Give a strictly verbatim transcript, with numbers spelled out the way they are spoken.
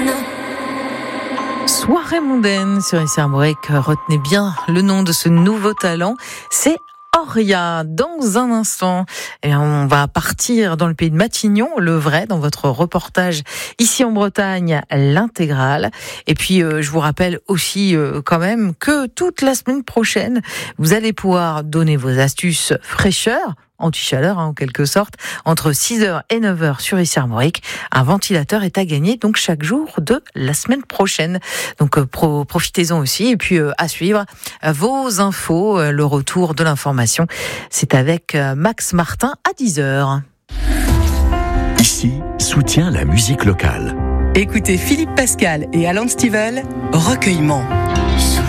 Soirée mondaine sur I C Armorique. Retenez bien le nom de ce nouveau talent, c'est Auria. Dans un instant, et on va partir dans le pays de Matignon, le vrai, dans votre reportage ici en Bretagne, l'intégrale. Et puis, euh, je vous rappelle aussi euh, quand même que toute la semaine prochaine, vous allez pouvoir donner vos astuces fraîcheur, anti-chaleur hein, en quelque sorte, entre six heures et neuf heures sur I C Armorique. Un ventilateur est à gagner donc chaque jour de la semaine prochaine. Donc euh, pro- profitez-en aussi et puis euh, à suivre euh, vos infos, euh, le retour de l'information. C'est avec euh, Max Martin à dix heures. Ici, soutient la musique locale. Écoutez Philippe Pascal et Alan Stivell, Recueillement.